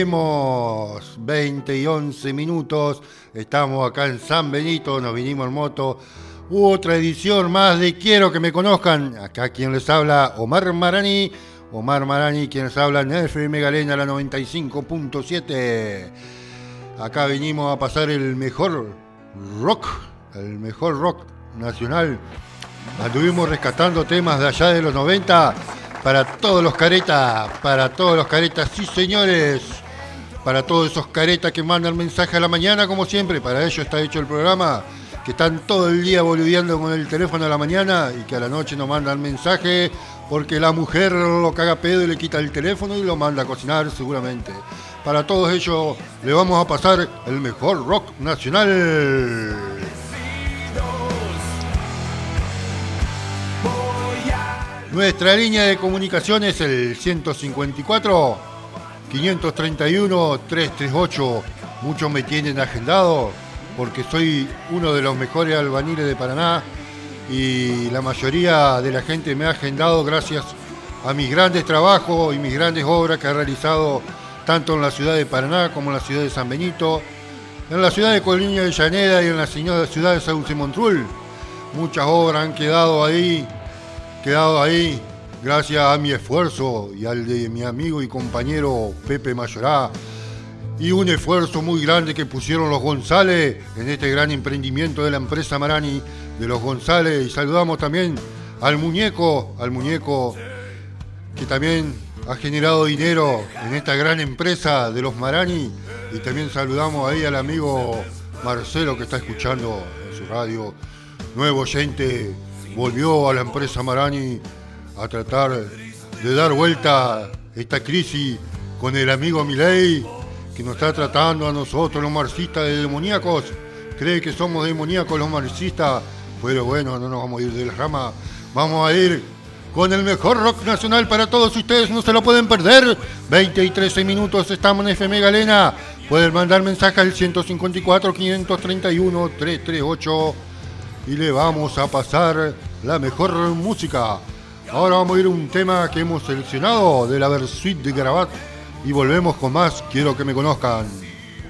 Tenemos 20 y 11 minutos, estamos acá en San Benito, nos vinimos en moto. Otra edición más de Quiero que me conozcan. Acá quien les habla, Omar Marani. Omar Marani, quien les habla en FM Galena, la 95.7. Acá vinimos a pasar el mejor rock nacional. Anduvimos rescatando temas de allá de los 90 para todos los caretas, sí señores. Para todos esos caretas que mandan mensaje a la mañana, como siempre, para ello está hecho el programa, que están todo el día boludeando con el teléfono a la mañana y que a la noche no mandan mensaje porque la mujer lo caga pedo y le quita el teléfono y lo manda a cocinar seguramente. Para todos ellos le vamos a pasar el mejor rock nacional. Nuestra línea de comunicación es el 154 531 338. Muchos me tienen agendado porque soy uno de los mejores albañiles de Paraná y la mayoría de la gente me ha agendado gracias a mis grandes trabajos y mis grandes obras que he realizado tanto en la ciudad de Paraná como en la ciudad de San Benito, en la ciudad de Coliña de Llaneda y en la ciudad de Sauce Montrul. Muchas obras han quedado ahí gracias a mi esfuerzo y al de mi amigo y compañero Pepe Mayorá, y un esfuerzo muy grande que pusieron los González en este gran emprendimiento de la empresa Marani de los González. Y saludamos también al muñeco que también ha generado dinero en esta gran empresa de los Marani. Y también saludamos ahí al amigo Marcelo, que está escuchando en su radio, nuevo oyente, volvió a la empresa Marani a tratar de dar vuelta esta crisis con el amigo Milei, que nos está tratando a nosotros los marxistas de demoníacos. Cree que somos demoníacos los marxistas, pero bueno, no nos vamos a ir de la rama, vamos a ir con el mejor rock nacional para todos ustedes, no se lo pueden perder. 20 y 13 minutos, estamos en FM Galena, pueden mandar mensaje al 154 531 338 y le vamos a pasar la mejor música. Ahora vamos a ir a un tema que hemos seleccionado de la Versuit de Garabat y volvemos con más Quiero que me conozcan.